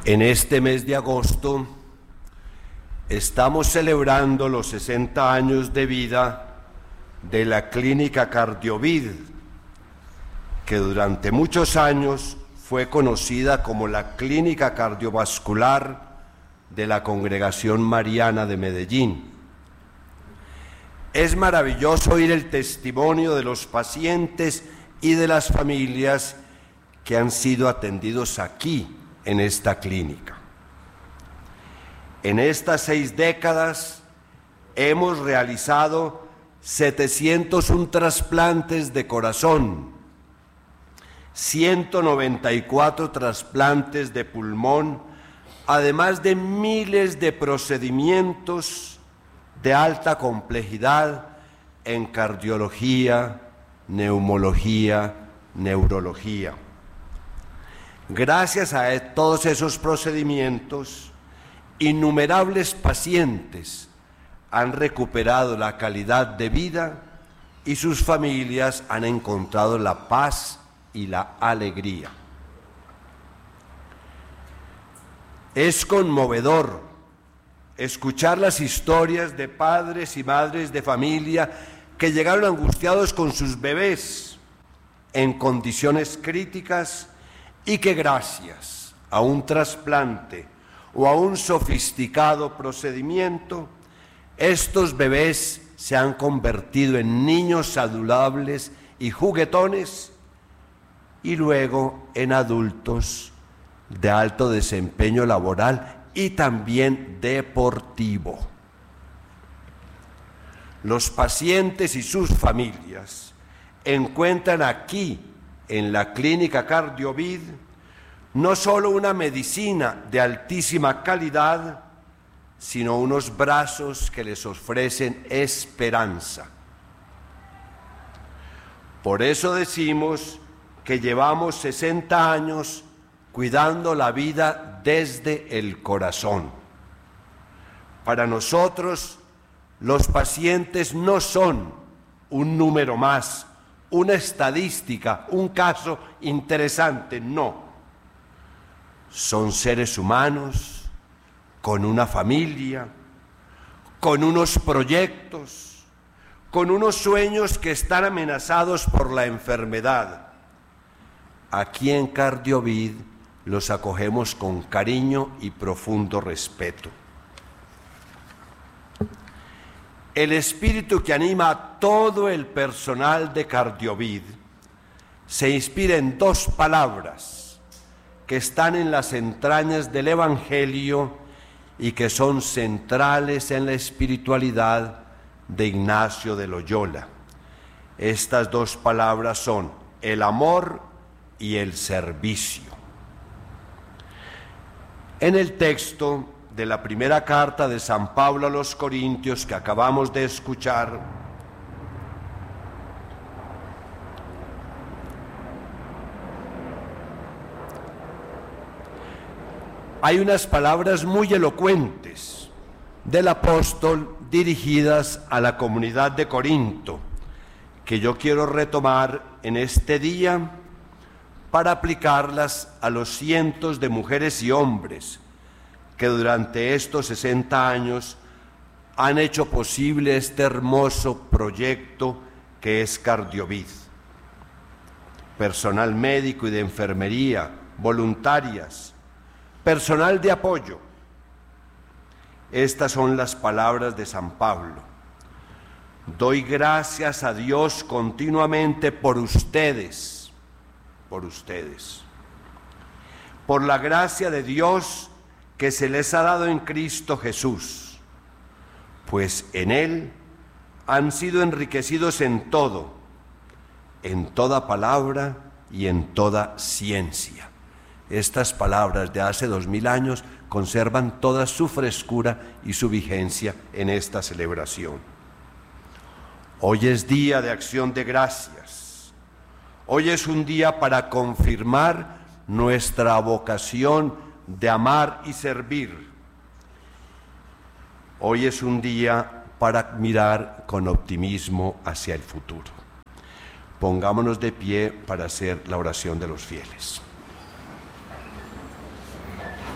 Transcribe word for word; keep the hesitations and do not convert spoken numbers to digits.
En este mes de agosto estamos celebrando los sesenta años de vida de la Clínica Cardiovid, que durante muchos años fue conocida como la Clínica Cardiovascular de la Congregación Mariana de Medellín. Es maravilloso oír el testimonio de los pacientes y de las familias que han sido atendidos aquí, en esta clínica. En estas seis décadas hemos realizado setecientos uno trasplantes de corazón, ciento noventa y cuatro trasplantes de pulmón, además de miles de procedimientos de alta complejidad en cardiología, neumología, neurología. Gracias a todos esos procedimientos, innumerables pacientes han recuperado la calidad de vida y sus familias han encontrado la paz y la alegría. Es conmovedor escuchar las historias de padres y madres de familia que llegaron angustiados con sus bebés en condiciones críticas y que gracias a un trasplante o a un sofisticado procedimiento, estos bebés se han convertido en niños saludables y juguetones y luego en adultos de alto desempeño laboral y también deportivo. Los pacientes y sus familias encuentran aquí, en la Clínica Cardiovid, no solo una medicina de altísima calidad, sino unos brazos que les ofrecen esperanza. Por eso decimos que llevamos sesenta años cuidando la vida desde el corazón. Para nosotros, los pacientes no son un número más, una estadística, un caso interesante, no. Son seres humanos, con una familia, con unos proyectos, con unos sueños que están amenazados por la enfermedad. Aquí en Cardiovid los acogemos con cariño y profundo respeto. El espíritu que anima a todo el personal de Cardiovid se inspira en dos palabras que están en las entrañas del Evangelio y que son centrales en la espiritualidad de Ignacio de Loyola. Estas dos palabras son el amor y el servicio. En el texto de la primera carta de San Pablo a los Corintios que acabamos de escuchar, hay unas palabras muy elocuentes del apóstol dirigidas a la comunidad de Corinto, que yo quiero retomar en este día para aplicarlas a los cientos de mujeres y hombres que durante estos sesenta años han hecho posible este hermoso proyecto que es Cardiovid. Personal médico y de enfermería, voluntarias, personal de apoyo. Estas son las palabras de San Pablo. Doy gracias a Dios continuamente por ustedes, por ustedes, por la gracia de Dios que se les ha dado en Cristo Jesús, pues en Él han sido enriquecidos en todo, en toda palabra y en toda ciencia. Estas palabras de hace dos mil años conservan toda su frescura y su vigencia en esta celebración. Hoy es día de acción de gracias. Hoy es un día para confirmar nuestra vocación de amar y servir. Hoy es un día para mirar con optimismo hacia el futuro. Pongámonos de pie para hacer la oración de los fieles.